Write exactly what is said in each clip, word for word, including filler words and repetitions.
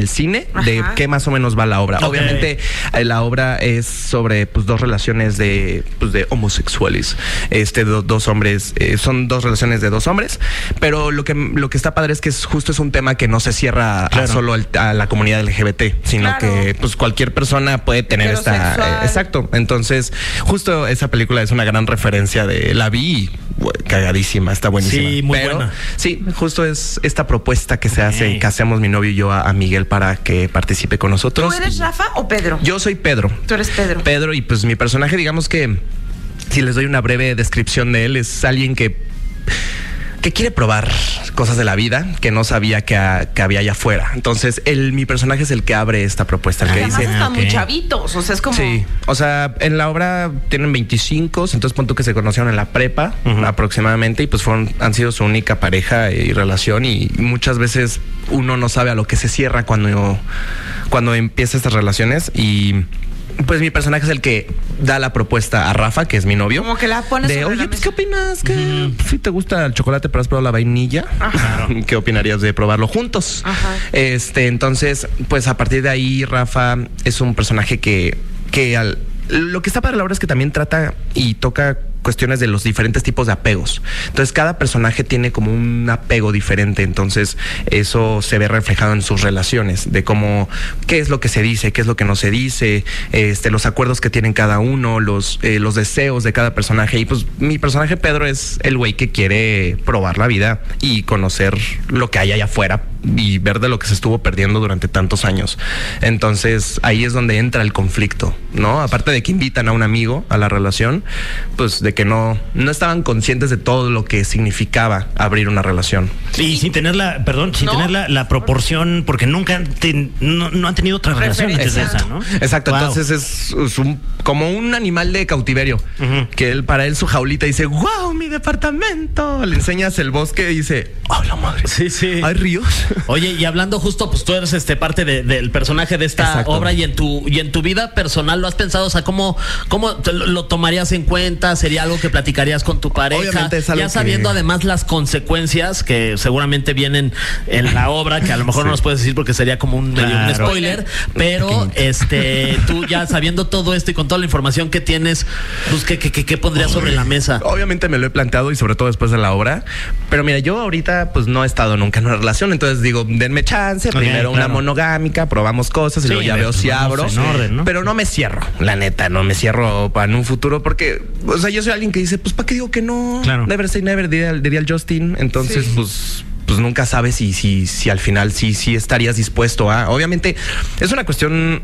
el cine, Ajá. de qué más o menos va la obra. Okay. Obviamente eh, la obra es sobre pues dos relaciones de pues de homosexuales, este do, dos hombres, eh, son dos relaciones de dos hombres, pero lo que lo que está padre es que es, justo es un tema que no se cierra claro. a solo el, a la comunidad L G B T, sino Claro. que pues cualquier persona puede tener esta Heterosexual. eh, exacto. Entonces, justo esa película es una gran referencia de la vi y, güey, cagadísima, está buenísima. Sí, muy pero, buena. Sí, justo es esta propuesta que se Ok. hace, que hacemos mi novio y yo a, a Miguel para que participe con nosotros. ¿Tú eres Rafa o Pedro? Yo soy Pedro. Tú eres Pedro. Pedro, y pues mi personaje, digamos que si les doy una breve descripción de él, es alguien que que quiere probar cosas de la vida que no sabía que, a, que había allá afuera. Entonces, el, mi personaje es el que abre esta propuesta, el que Además dice... están ok. muy chavitos, o sea, es como... Sí, o sea, en la obra tienen veinticinco, entonces pon tú que se conocieron en la prepa Ujú. aproximadamente y pues fueron, han sido su única pareja y relación y muchas veces uno no sabe a lo que se cierra cuando, cuando empieza estas relaciones y... Pues mi personaje es el que da la propuesta a Rafa, que es mi novio. Como que la pones de, sobre oye, la pues, mesa". ¿qué opinas? ¿Qué, Ujú. si te gusta el chocolate, pero has probado la vainilla? Ajá. ¿Qué opinarías de probarlo juntos? Ajá. Este, entonces, pues a partir de ahí, Rafa es un personaje que, que al, lo que está para la obra es que también trata y toca cuestiones de los diferentes tipos de apegos. Entonces, cada personaje tiene como un apego diferente. Entonces, eso se ve reflejado en sus relaciones, de cómo, qué es lo que se dice, qué es lo que no se dice, este, los acuerdos que tienen cada uno, los, eh, los deseos de cada personaje. Y pues, mi personaje Pedro es el güey que quiere probar la vida y conocer lo que hay allá afuera y ver de lo que se estuvo perdiendo durante tantos años. Entonces, ahí es donde entra el conflicto, ¿no? Aparte de que invitan a un amigo a la relación, pues de que no, no estaban conscientes de todo lo que significaba abrir una relación. Y sin tener la, perdón, sin ¿No? tener la, la proporción, porque nunca han ten- no, no han tenido otra relación antes de esa, ¿no? Exacto, Wow. entonces es, es un, como un animal de cautiverio, Ujú. que él, para él su jaulita dice, wow, mi departamento. Le enseñas el bosque y dice, oh, la madre, Sí, sí. hay ríos. Oye, y hablando justo, pues tú eres este parte de- del personaje de esta Exacto. obra y en tu y en tu vida personal lo has pensado, o sea, cómo cómo te lo, lo tomarías en cuenta, sería algo que platicarías con tu pareja, Obviamente es algo ya sabiendo que- además las consecuencias que seguramente vienen en la obra, que a lo mejor Sí. no nos puedes decir porque sería como un, medio un Claro. spoiler, pero este tú ya sabiendo todo esto y con toda la información que tienes, pues qué qué, qué, qué pondrías sobre la mesa. Obviamente me lo he planteado y sobre todo después de la obra. Pero mira, yo ahorita pues no he estado nunca en una relación. Entonces digo, denme chance. Ok, primero una claro. monogámica, probamos cosas y Sí, luego ya pues, veo si vamos abro. en orden, ¿no? Pero no me cierro, la neta, no me cierro para en un futuro porque, o sea, yo soy alguien que dice, pues ¿para qué digo que no? Claro. Never say never, diría, diría el Justin. Entonces, Sí. pues... pues nunca sabes si, si, si al final sí, sí estarías dispuesto a... Obviamente es una cuestión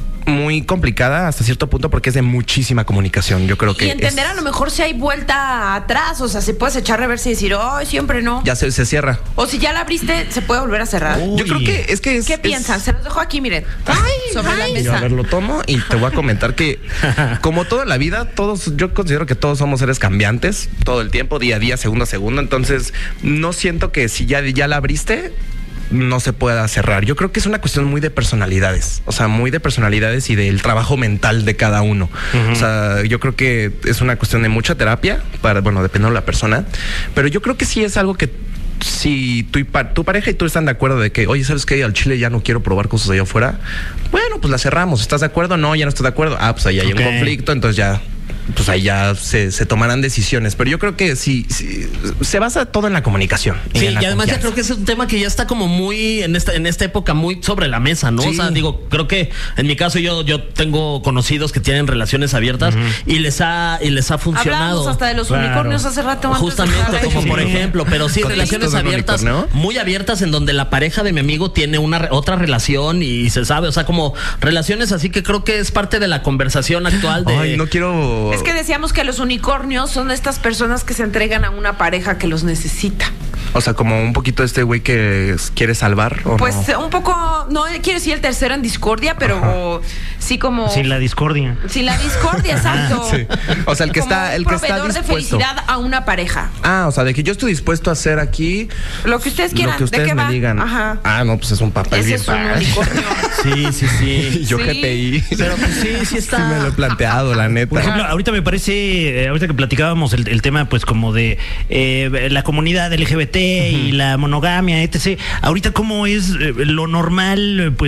muy complicada hasta cierto punto porque es de muchísima comunicación. Yo creo que Y entender es- a lo mejor si hay vuelta atrás, o sea, si puedes echar reversa y decir, oh, siempre no. ya se, se cierra. O si ya la abriste, se puede volver a cerrar. Uy. Yo creo que es que es... ¿Qué es- piensan? Se los dejo aquí, miren. Sobre la Yo, mesa. a ver, lo tomo y te voy a comentar que, como toda la vida, todos, yo considero que todos somos seres cambiantes todo el tiempo, día a día, segundo a segundo. Entonces, no siento que si ya, ya la abriste, no se pueda cerrar. Yo creo que es una cuestión muy de personalidades, o sea, muy de personalidades y del trabajo mental de cada uno. Ujú. O sea, yo creo que es una cuestión de mucha terapia, para, bueno, dependiendo de la persona, pero yo creo que sí es algo que si tu, y pa- tu pareja y tú están de acuerdo de que, oye, ¿sabes qué? Al chile ya no quiero probar cosas allá afuera. Bueno, pues la cerramos. ¿Estás de acuerdo? No, ya no estoy de acuerdo. Ah, pues ahí hay Ok. un conflicto, entonces ya... pues ahí ya se, se tomarán decisiones. Pero yo creo que sí, sí, se basa todo en la comunicación. Sí, en la y además ya confianza. creo que ese es un tema que ya está como muy en esta en esta época muy sobre la mesa, ¿no? Sí. O sea, digo, creo que en mi caso yo yo tengo conocidos que tienen relaciones abiertas y les ha y les ha funcionado. Hablábamos hasta de los Claro. unicornios hace rato. antes de Justamente estar como ahí. por ejemplo, pero sí, ¿Con relaciones esto de un abiertas, unicornio? muy abiertas en donde la pareja de mi amigo tiene una re- otra relación y se sabe, o sea, como relaciones así que creo que es parte de la conversación actual de Ay, no quiero... Es que decíamos que los unicornios son estas personas que se entregan a una pareja que los necesita. O sea, como un poquito este güey que s- quiere salvar, ¿o Pues no? un poco, no quiero decir el tercero en discordia, pero sí como... Sin la discordia. Sin la discordia, exacto. Sí. O sea, el que Como está, el un que está proveedor de dispuesto. felicidad a una pareja. Ah, o sea, de que yo estoy dispuesto a hacer aquí Lo que ustedes quieran. lo que ustedes ¿De qué me va? digan. Ajá. Ah, no, pues es un papel Ese bien es un padre. unicornio. Sí, sí, sí. Yo Sí. G T I. Pero pues sí, sí está. Sí me lo he planteado, la neta. Por ejemplo, ahorita me parece, eh, ahorita que platicábamos el, el tema, pues como de eh, la comunidad L G B T T y la monogamia, etcétera. Ahorita, ¿cómo es eh, lo normal, pues,